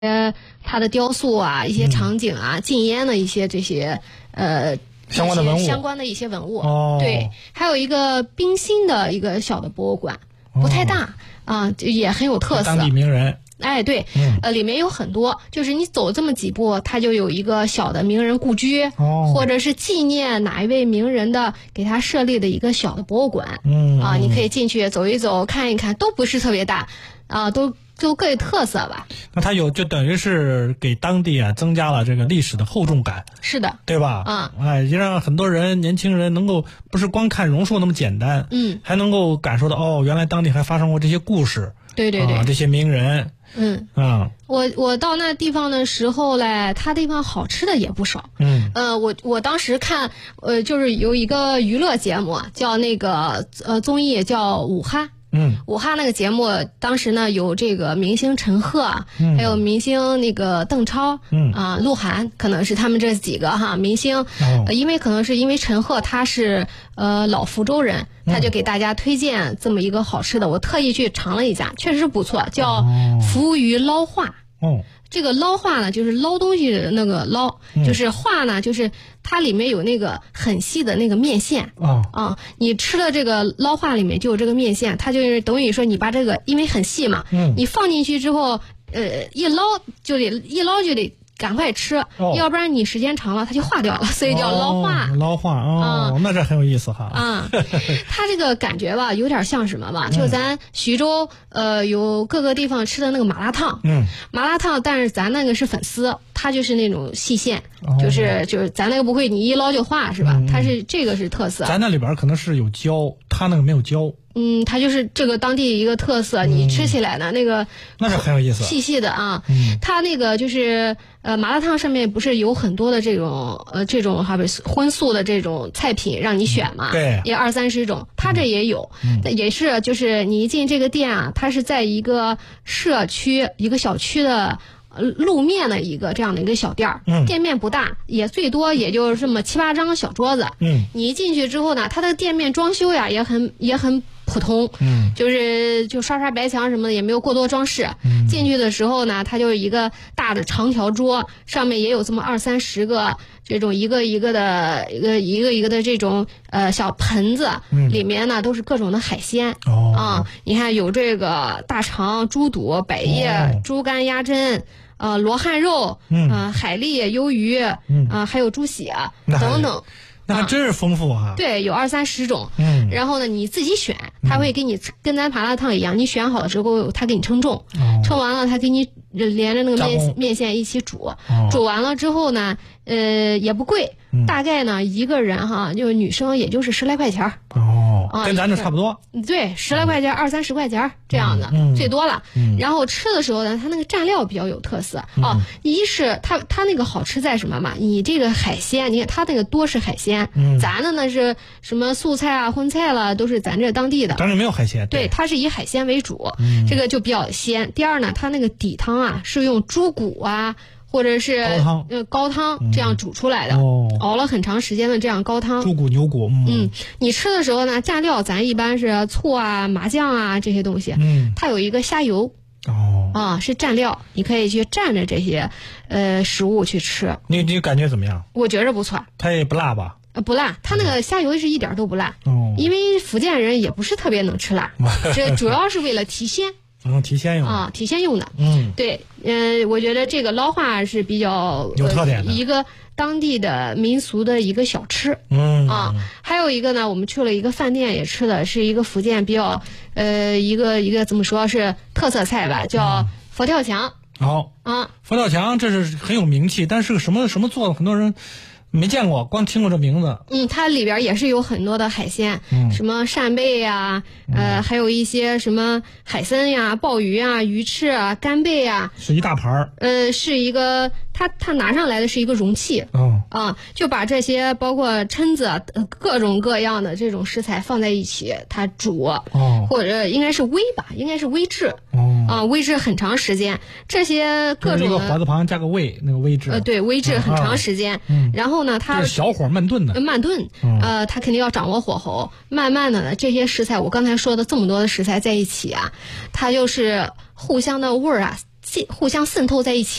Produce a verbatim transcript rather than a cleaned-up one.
呃，它的雕塑啊，一些场景啊，嗯、禁烟的一些这些呃相关的文物， 相关的一些文物。 哦， 对，还有一个冰心的一个小的博物馆，不太大、哦、啊，也很有特色。 当地名人。 哎，对， 嗯， 呃，里面有很多，就是你走这么几步，它就有一个小的名人故居，哦，或者是纪念哪一位名人的，给他设立的一个小的博物馆， 嗯， 啊，你可以进去走一走，看一看，都不是特别大，啊，都都各有特色吧。 那它有就等于是给当地啊增加了这个历史的厚重感， 是的， 对吧？ 啊、 嗯，哎，也让很多人年轻人能够不是光看榕树那么简单， 嗯， 还能够感受到哦，原来当地还发生过这些故事， 对对对， 啊、这些名人。 嗯嗯， 我我到那地方的时候嘞，它地方好吃的也不少。 嗯， 呃，我我当时看，呃，就是有一个娱乐节目叫那个呃综艺叫武哈。 嗯， 武哈那个节目当时呢有这个明星陈赫，嗯、还有明星那个邓超， 嗯啊、呃，鹿晗，可能是他们这几个哈明星。哦呃、因为可能是因为陈赫他是呃老福州人，他就给大家推荐这么一个好吃的，嗯、我特意去尝了一家，确实不错，叫福鱼捞化。 哦。 这个捞化呢，就是捞东西的那个捞，嗯、就是化呢，就是它里面有那个很细的那个面线啊啊，你吃了这个捞化里面就有这个面线，它就是等于说你把这个因为很细嘛， 嗯， 你放进去之后，呃，一捞就得一捞就得赶快吃，哦、要不然你时间长了它就化掉了，所以叫捞化。 哦、捞化哦、嗯，那这很有意思哈。 啊、嗯，它这个感觉吧，有点像什么吧？就咱徐州呃有各个地方吃的那个麻辣烫， 嗯， 麻辣烫，但是咱那个是粉丝，它就是那种细线，哦、就是就是咱那个不会你一捞就化是吧？嗯、它是这个是特色。 咱那里边可能是有椒，它那个没有椒。 嗯，它就是这个当地一个特色，嗯、你吃起来呢，那个那是很有意思， 细细的啊。 嗯， 它那个就是呃麻辣烫上面不是有很多的这种呃这种哈不是荤素的这种菜品让你选嘛？ 嗯、对， 也二三十种，它这也有，嗯、也是就是你一进这个店啊，它是在一个社区一个小区的。呃，路面的一个这样的一个小店儿， 嗯， 店面不大，也最多也就这么七八张小桌子， 嗯， 你一进去之后呢，它的店面装修呀也很也很普通， 嗯， 就是就刷刷白墙什么的，也没有过多装饰。嗯，进去的时候呢，它就是一个大的长条桌，上面也有这么二三十个这种一个一个的一个一个一个的这种呃小盆子， 嗯， 里面呢都是各种的海鲜。 哦， 啊，你看有这个大肠、猪肚、百叶、 哦、 猪肝、鸭胗。呃，罗汉肉， 嗯， 呃，海蛎、鱿鱼， 嗯， 啊、呃，还有猪血等等， 那还真是丰富哈、啊。 对，有二三十种， 嗯， 然后呢，你自己选，他会给你跟咱麻辣烫一样，你选好了之后，他给你称重，哦、称完了，他给你连着那个面面线一起煮， 哦、 煮完了之后呢，呃，也不贵， 嗯、 大概呢一个人哈，就是女生也就是十来块钱哦，啊、跟咱这差不多。 对，十来块钱，二三十块钱这样的， 嗯、 最多了。 嗯、 然后吃的时候呢，它那个蘸料比较有特色、 嗯、 哦。一是它它那个好吃在什么嘛？你这个海鲜，你看它那个多是海鲜， 嗯、 咱的呢是什么素菜啊、荤菜了，都是咱这当地的。 当然没有海鲜。 对，它是以海鲜为主， 嗯、 这个就比较鲜。第二呢，它那个底汤啊是用猪骨啊。或者是高汤， 呃高汤这样煮出来的， 嗯哦、 熬了很长时间的这样高汤。 猪骨、牛骨，嗯， 嗯你吃的时候呢，蘸料咱一般是醋啊、麻酱啊这些东西， 嗯， 它有一个虾油， 哦， 啊是蘸料，你可以去蘸着这些呃食物去吃。 你你感觉怎么样？ 我觉着不错。 它也不辣吧？ 呃，不辣，它那个虾油是一点都不辣， 哦， 因为福建人也不是特别能吃辣，这主要是为了提鲜。 嗯，提鲜用啊，提鲜用的。 嗯， 对，嗯、呃，我觉得这个捞化是比较有特点的、 呃、一个当地的民俗的一个小吃。 嗯啊，还有一个呢，我们去了一个饭店，也吃的是一个福建比较呃一个一个怎么说是特色菜吧，叫佛跳墙。 哦、 嗯、啊， 佛跳墙这是很有名气，但是个什么什么做的，很多人没见过，光听过这名字。 嗯，它里边也是有很多的海鲜， 嗯、 什么扇贝呀、啊，呃，嗯、还有一些什么海参呀、鲍鱼啊、鱼翅啊、干贝啊， 是一大盘儿。 呃，是一个，它它拿上来的是一个容器。 哦。 啊，就把这些包括蛏子、呃、各种各样的这种食材放在一起，它煮。 哦。 或者应该是煨吧，应该是煨制。 哦。 啊，煨制很长时间，这些各种的。 一个火字旁加个煨，那个煨制。 呃，对，煨制很长时间。 嗯。 然后呢，它是小火慢炖的。 慢炖。嗯、呃，它肯定要掌握火候，慢慢的呢，这些食材，我刚才说的这么多的食材在一起啊，它就是互相的味儿啊互相渗透在一起。